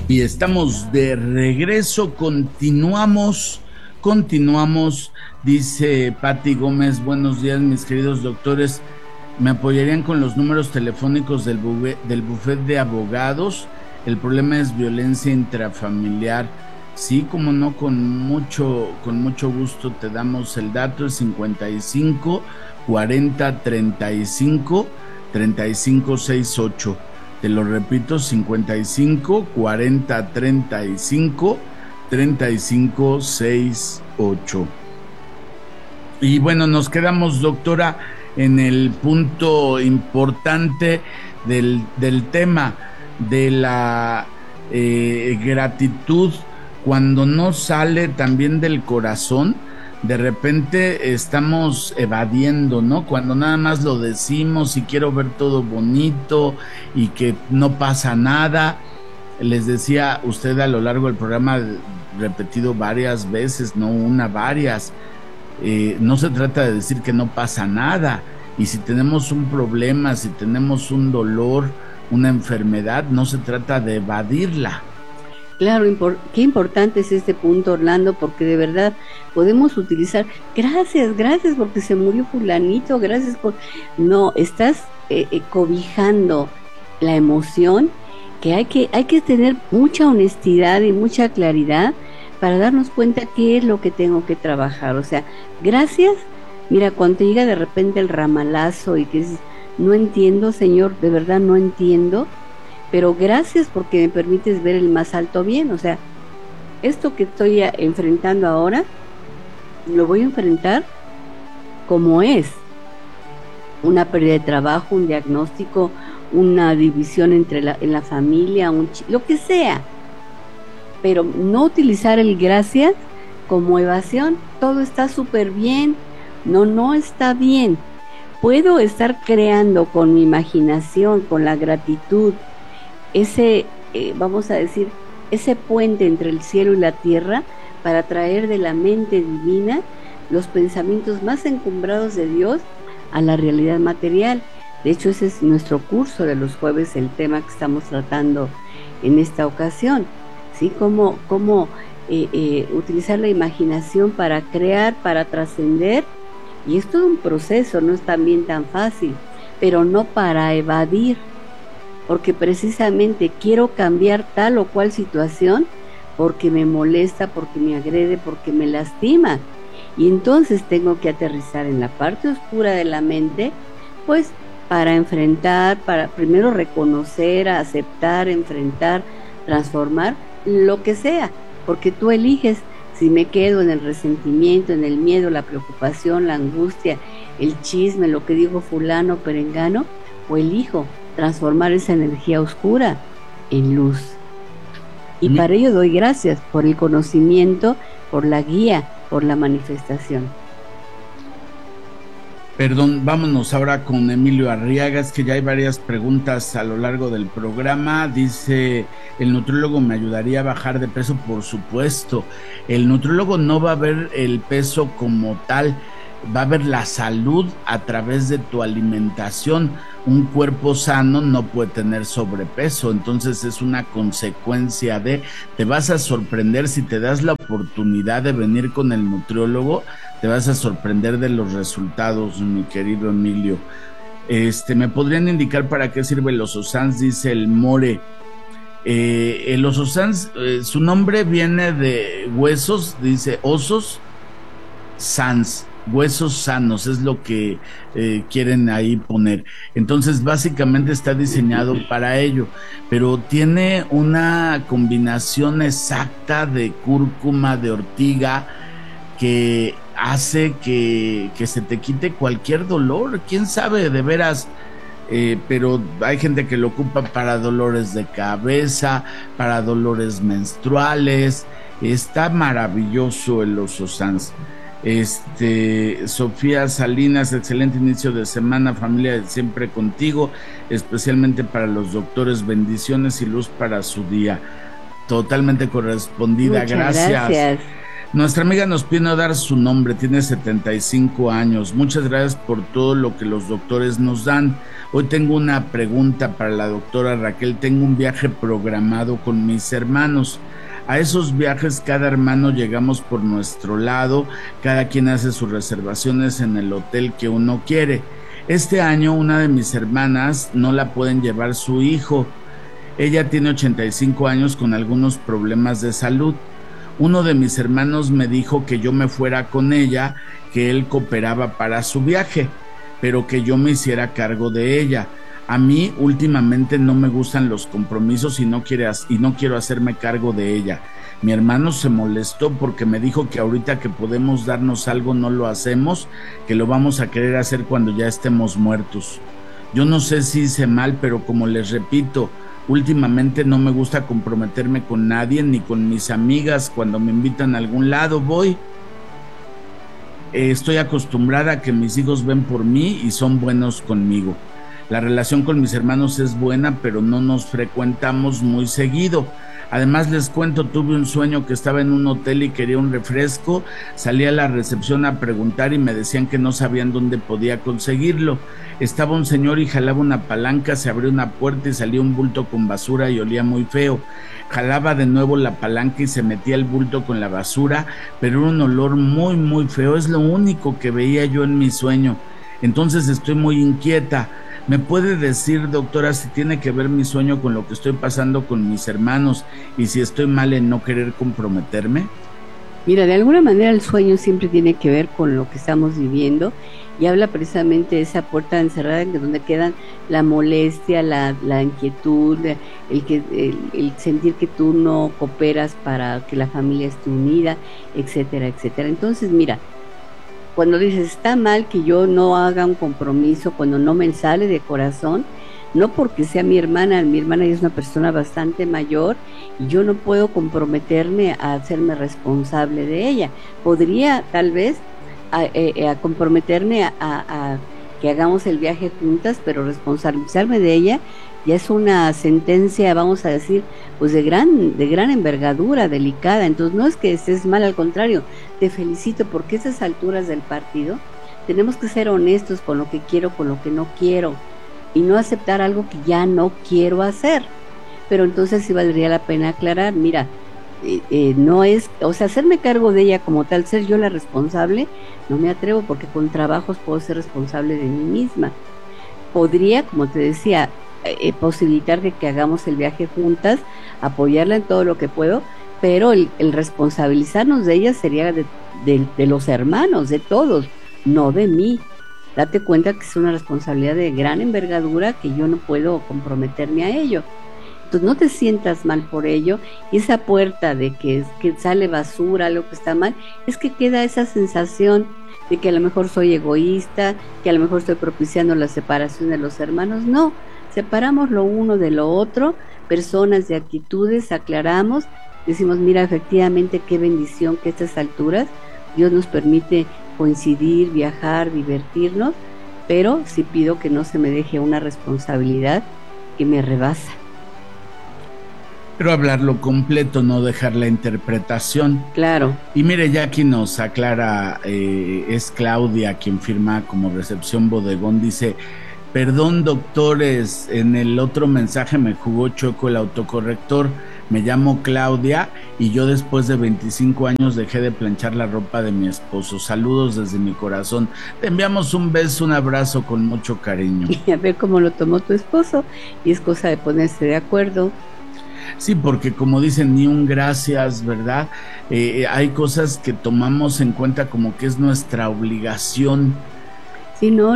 Y estamos de regreso, continuamos, dice Patti Gómez, buenos días mis queridos doctores, ¿me apoyarían con los números telefónicos del bufet de abogados? El problema es violencia intrafamiliar. Sí, como no, con mucho gusto te damos el dato, es 55 40 35 35 68. Te lo repito, 55 40 35 35 68. Y bueno, nos quedamos, doctora, en el punto importante del tema de la gratitud, cuando no sale también del corazón. De repente estamos evadiendo, ¿no? Cuando nada más lo decimos y quiero ver todo bonito y que no pasa nada. Les decía, usted a lo largo del programa repetido varias veces, no una, varias. No se trata de decir que no pasa nada. Y si tenemos un problema, si tenemos un dolor, una enfermedad, no se trata de evadirla. Claro, qué importante es este punto, Orlando, porque de verdad podemos utilizar, gracias porque se murió fulanito, gracias por... No, estás cobijando la emoción, que hay que tener mucha honestidad y mucha claridad para darnos cuenta qué es lo que tengo que trabajar. O sea, gracias, mira, cuando te llega de repente el ramalazo y que dices, no entiendo, Señor, de verdad no entiendo, pero gracias porque me permites ver el más alto bien. O sea, esto que estoy enfrentando ahora, lo voy a enfrentar como es. Una pérdida de trabajo, un diagnóstico, una división en la familia, lo que sea. Pero no utilizar el gracias como evasión. Todo está súper bien. No está bien. Puedo estar creando con mi imaginación, con la gratitud, ese, vamos a decir, ese puente entre el cielo y la tierra para traer de la mente divina los pensamientos más encumbrados de Dios a la realidad material. De hecho, ese es nuestro curso de los jueves, el tema que estamos tratando en esta ocasión, ¿sí? Cómo utilizar la imaginación para crear, para trascender, y es todo un proceso, no es también tan fácil, pero no para evadir, porque precisamente quiero cambiar tal o cual situación porque me molesta, porque me agrede, porque me lastima. Y entonces tengo que aterrizar en la parte oscura de la mente, pues para enfrentar, para primero reconocer, aceptar, enfrentar, transformar, lo que sea, porque tú eliges si me quedo en el resentimiento, en el miedo, la preocupación, la angustia, el chisme, lo que dijo fulano, perengano, o elijo transformar esa energía oscura en luz. Y para ello doy gracias por el conocimiento, por la guía, por la manifestación. Perdón, vámonos ahora con Emilio Arriaga, es que ya hay varias preguntas a lo largo del programa. Dice, ¿el nutriólogo me ayudaría a bajar de peso? Por supuesto, el nutriólogo no va a ver el peso como tal, va a ver la salud a través de tu alimentación. Un cuerpo sano no puede tener sobrepeso, entonces es una consecuencia de... Te vas a sorprender si te das la oportunidad de venir con el nutriólogo, te vas a sorprender de los resultados, mi querido Emilio. ¿Me podrían indicar para qué sirve el Ososans? Dice el More. El Ososans, su nombre viene de huesos, dice osos, sans, huesos sanos, es lo que quieren ahí poner. Entonces básicamente está diseñado para ello, pero tiene una combinación exacta de cúrcuma, de ortiga, que hace que se te quite cualquier dolor. Quién sabe, de veras, pero hay gente que lo ocupa para dolores de cabeza, para dolores menstruales. Está maravilloso el Ososans. Sofía Salinas, excelente inicio de semana, familia siempre contigo, especialmente para los doctores, bendiciones y luz para su día. Totalmente correspondida. Gracias. Nuestra amiga nos pide no dar su nombre, tiene 75 años. Muchas gracias por todo lo que los doctores nos dan. Hoy tengo una pregunta para la doctora Raquel. Tengo un viaje programado con mis hermanos. A esos viajes cada hermano llegamos por nuestro lado, cada quien hace sus reservaciones en el hotel que uno quiere. Este año una de mis hermanas no la pueden llevar su hijo. Ella tiene 85 años con algunos problemas de salud. Uno de mis hermanos me dijo que yo me fuera con ella, que él cooperaba para su viaje, pero que yo me hiciera cargo de ella. A mí últimamente no me gustan los compromisos y no quiero hacerme cargo de ella. Mi hermano se molestó porque me dijo que ahorita que podemos darnos algo no lo hacemos, que lo vamos a querer hacer cuando ya estemos muertos. Yo no sé si hice mal, pero como les repito, últimamente no me gusta comprometerme con nadie, ni con mis amigas. Cuando me invitan a algún lado voy. Estoy acostumbrada a que mis hijos ven por mí y son buenos conmigo. La relación con mis hermanos es buena, pero no nos frecuentamos muy seguido. Además les cuento, tuve un sueño que estaba en un hotel y quería un refresco. Salí a la recepción a preguntar y me decían que no sabían dónde podía conseguirlo. Estaba un señor y jalaba una palanca, se abrió una puerta y salía un bulto con basura y olía muy feo. Jalaba de nuevo la palanca y se metía el bulto con la basura, pero era un olor muy muy feo. Es lo único que veía yo en mi sueño. Entonces estoy muy inquieta. ¿Me puede decir, doctora, si tiene que ver mi sueño con lo que estoy pasando con mis hermanos y si estoy mal en no querer comprometerme? Mira, de alguna manera el sueño siempre tiene que ver con lo que estamos viviendo y habla precisamente de esa puerta encerrada en donde quedan la molestia, la inquietud, el sentir que tú no cooperas para que la familia esté unida, etcétera, etcétera. Entonces, mira, cuando dices, está mal que yo no haga un compromiso, cuando no me sale de corazón, no porque sea mi hermana ya es una persona bastante mayor y yo no puedo comprometerme a hacerme responsable de ella. Podría tal vez a comprometerme a que hagamos el viaje juntas, pero responsabilizarme de ella ya es una sentencia, vamos a decir, pues de gran envergadura, delicada. Entonces no es que estés mal, al contrario, te felicito porque a esas alturas del partido tenemos que ser honestos con lo que quiero, con lo que no quiero y no aceptar algo que ya no quiero hacer. Pero entonces sí valdría la pena aclarar, mira, no es, o sea, hacerme cargo de ella como tal, ser yo la responsable, no me atrevo porque con trabajos puedo ser responsable de mí misma. Podría, como te decía, posibilitar que hagamos el viaje juntas, apoyarla en todo lo que puedo, pero el responsabilizarnos de ella sería de los hermanos, de todos, no de mí. Date cuenta que es una responsabilidad de gran envergadura que yo no puedo comprometerme a ello. Entonces no te sientas mal por ello, y esa puerta de que sale basura, algo que está mal, es que queda esa sensación de que a lo mejor soy egoísta, que a lo mejor estoy propiciando la separación de los hermanos. No, separamos lo uno de lo otro, personas de actitudes, aclaramos, decimos, mira, efectivamente qué bendición que a estas alturas Dios nos permite coincidir, viajar, divertirnos, pero sí pido que no se me deje una responsabilidad que me rebasa. Pero hablarlo completo, no dejar la interpretación. Claro. Y mire, ya aquí nos aclara, es Claudia quien firma como recepción bodegón, dice: perdón doctores, en el otro mensaje me jugó chueco el autocorrector, me llamo Claudia y yo después de 25 años dejé de planchar la ropa de mi esposo. Saludos desde mi corazón. Te enviamos un beso, un abrazo con mucho cariño. Y a ver cómo lo tomó tu esposo, y es cosa de ponerse de acuerdo. Sí, porque como dicen, ni un gracias, ¿verdad? Hay cosas que tomamos en cuenta como que es nuestra obligación. Sí, no.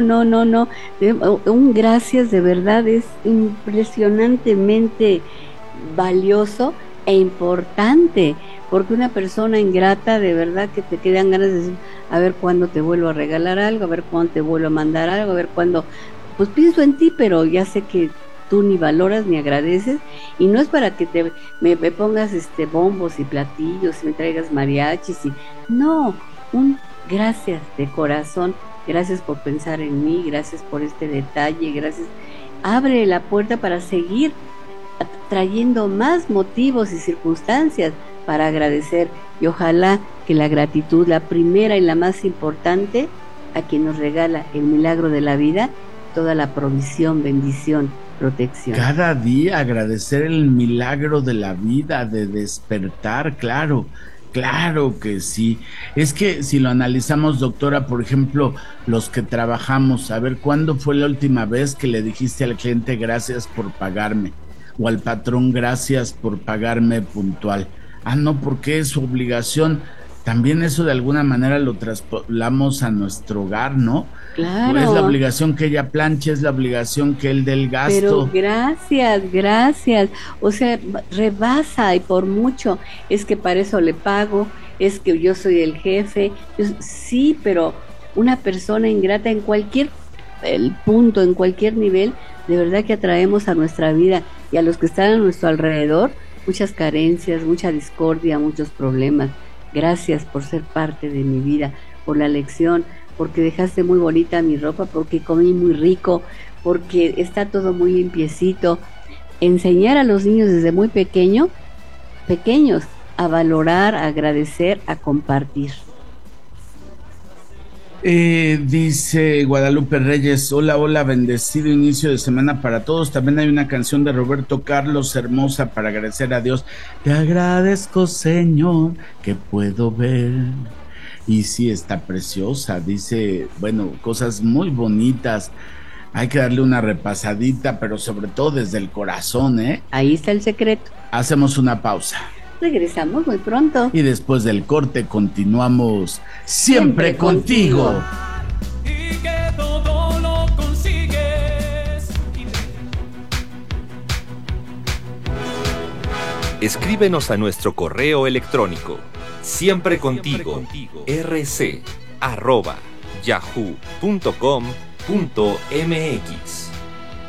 Un gracias de verdad es impresionantemente valioso e importante, porque una persona ingrata de verdad que te quedan ganas de decir, a ver cuándo te vuelvo a regalar algo, a ver cuándo te vuelvo a mandar algo, a ver cuándo, pues pienso en ti, pero ya sé que tú ni valoras ni agradeces, y no es para que me pongas bombos y platillos y me traigas mariachis, no, un gracias de corazón, gracias por pensar en mí, gracias por este detalle, gracias, abre la puerta para seguir trayendo más motivos y circunstancias para agradecer, y ojalá que la gratitud, la primera y la más importante, a quien nos regala el milagro de la vida, toda la provisión, bendición, protección. Cada día agradecer el milagro de la vida, de despertar, claro. Claro que sí. Es que si lo analizamos, doctora, por ejemplo, los que trabajamos, a ver, ¿cuándo fue la última vez que le dijiste al cliente gracias por pagarme? O al patrón gracias por pagarme puntual. Ah, no, porque es su obligación. También eso de alguna manera lo traspolamos a nuestro hogar, ¿no? Claro. Es la obligación que ella planche, es la obligación que él dé el gasto. Pero gracias, gracias. O sea, rebasa y por mucho. Es que para eso le pago, es que yo soy el jefe. Sí, pero una persona ingrata en cualquier punto, en cualquier nivel, de verdad que atraemos a nuestra vida y a los que están a nuestro alrededor muchas carencias, mucha discordia, muchos problemas. Gracias por ser parte de mi vida, por la lección, porque dejaste muy bonita mi ropa, porque comí muy rico, porque está todo muy limpiecito. Enseñar a los niños desde muy pequeños, a valorar, a agradecer, a compartir. Dice Guadalupe Reyes, hola, bendecido inicio de semana para todos. También hay una canción de Roberto Carlos hermosa para agradecer a Dios. Te agradezco, Señor, que puedo ver. Y sí, está preciosa, dice, bueno, cosas muy bonitas. Hay que darle una repasadita, pero sobre todo desde el corazón, ¿eh? Ahí está el secreto. Hacemos una pausa. Regresamos muy pronto. Y después del corte continuamos siempre contigo. Y que todo lo consigues. Escríbenos a nuestro correo electrónico siemprecontigo@yahoo.com.mx.